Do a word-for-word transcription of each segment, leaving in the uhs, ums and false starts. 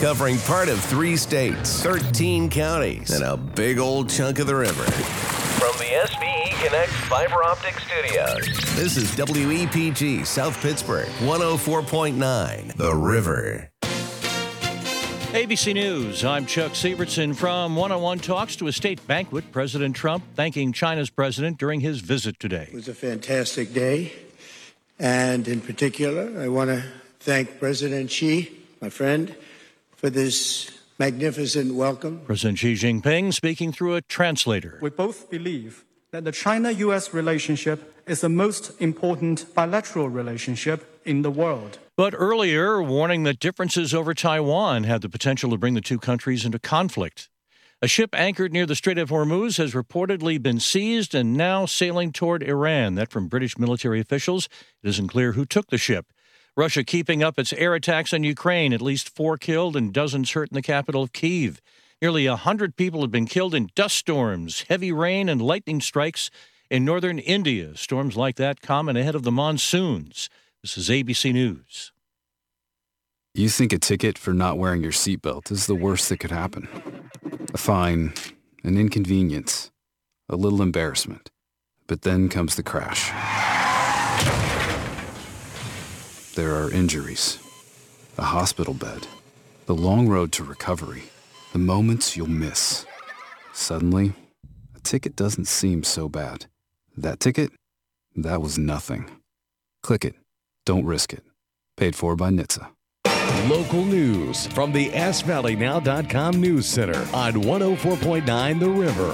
covering part of three states, thirteen counties, and a big old chunk of the river. From the S V E Connect Fiber Optic Studios, this is W E P G South Pittsburgh, one oh four point nine, The River. A B C News, I'm Chuck Sievertson. From one oh one Talks to a state banquet, President Trump thanking China's president during his visit today. It was a fantastic day, and in particular, I want to thank President Xi, my friend, for this magnificent welcome. President Xi Jinping speaking through a translator. We both believe that the China-U S relationship is the most important bilateral relationship in the world. But earlier, warning that differences over Taiwan have the potential to bring the two countries into conflict. A ship anchored near the Strait of Hormuz has reportedly been seized and now sailing toward Iran. That from British military officials. It isn't clear who took the ship. Russia keeping up its air attacks on Ukraine. At least four killed and dozens hurt in the capital of Kyiv. Nearly one hundred people have been killed in dust storms, heavy rain, and lightning strikes in northern India. Storms like that common ahead of the monsoons. This is A B C News. You think a ticket for not wearing your seatbelt is the worst that could happen. A fine, an inconvenience, a little embarrassment. But then comes the crash. There are injuries, a hospital bed, the long road to recovery, the moments you'll miss. Suddenly, a ticket doesn't seem so bad. That ticket? That was nothing. Click it. Don't risk it. Paid for by N H T S A. Local news from the S Valley Now dot com News Center on one oh four point nine The River.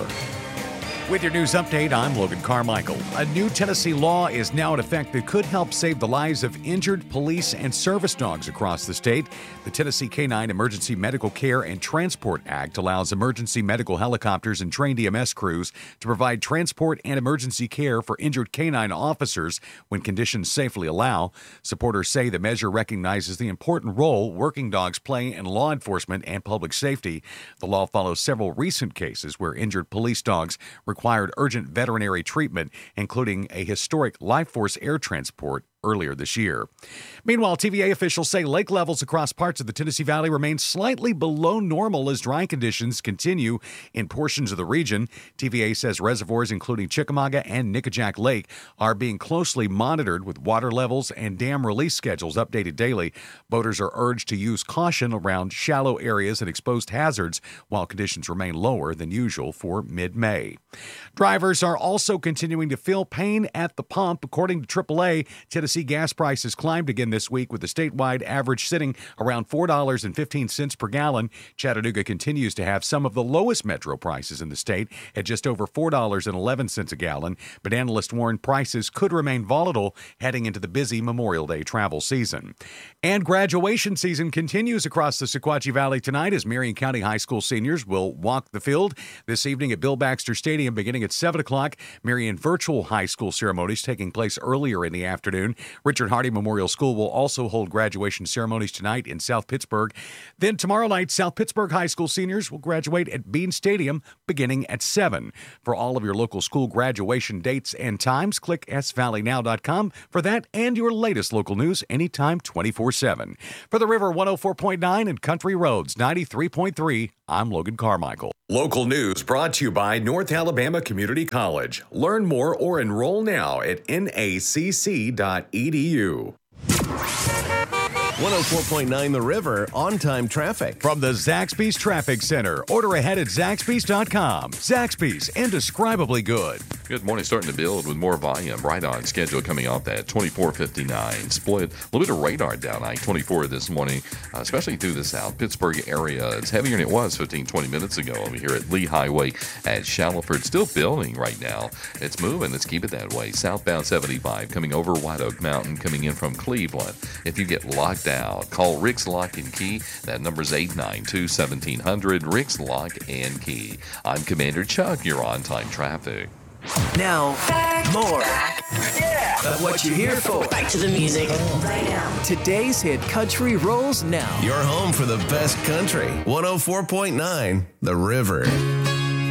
With your news update, I'm Logan Carmichael. A new Tennessee law is now in effect that could help save the lives of injured police and service dogs across the state. The Tennessee Canine Emergency Medical Care and Transport Act allows emergency medical helicopters and trained E M S crews to provide transport and emergency care for injured canine officers when conditions safely allow. Supporters say the measure recognizes the important role working dogs play in law enforcement and public safety. The law follows several recent cases where injured police dogs required urgent veterinary treatment, including a historic Life Force air transport earlier this year. Meanwhile, T V A officials say lake levels across parts of the Tennessee Valley remain slightly below normal as dry conditions continue in portions of the region. T V A says reservoirs including Chickamauga and Nickajack Lake are being closely monitored with water levels and dam release schedules updated daily. Boaters are urged to use caution around shallow areas and exposed hazards while conditions remain lower than usual for mid-May. Drivers are also continuing to feel pain at the pump. According to triple A, Tennessee gas prices climbed again this week with the statewide average sitting around four dollars and fifteen cents per gallon. Chattanooga continues to have some of the lowest metro prices in the state at just over four dollars and eleven cents a gallon, but analysts warn prices could remain volatile heading into the busy Memorial Day travel season. And graduation season continues across the Sequatchie Valley tonight as Marion County High School seniors will walk the field this evening at Bill Baxter Stadium beginning at seven o'clock. Marion virtual high school ceremonies taking place earlier in the afternoon. Richard Hardy Memorial School will also hold graduation ceremonies tonight in South Pittsburgh. Then tomorrow night, South Pittsburgh High School seniors will graduate at Bean Stadium beginning at seven. For all of your local school graduation dates and times, click S Valley Now dot com for that and your latest local news anytime twenty-four seven. For the River one oh four point nine and Country Roads ninety-three point three, I'm Logan Carmichael. Local news brought to you by North Alabama Community College. Learn more or enroll now at N A C C dot E D U. one oh four point nine The River, on-time traffic. From the Zaxby's Traffic Center. Order ahead at Zaxby's dot com. Zaxby's, indescribably good. Good morning. Starting to build with more volume. Right on schedule coming off that twenty-four fifty-nine split. A little bit of radar down I twenty-four this morning, uh, especially through the South Pittsburgh area. It's heavier than it was fifteen, twenty minutes ago over here at Lee Highway at Shallowford. Still building right now. It's moving. Let's keep it that way. Southbound seventy-five coming over White Oak Mountain coming in from Cleveland. If you get locked out, call Rick's Lock and Key. That number's eight nine two, seventeen hundred. Rick's Lock and Key. I'm Commander Chuck. You're on-time traffic. Now, back, more back. Yeah. Of what you're here for. Back to the music right now. Today's hit country rolls now. Your home for the best country. one oh four point nine The River.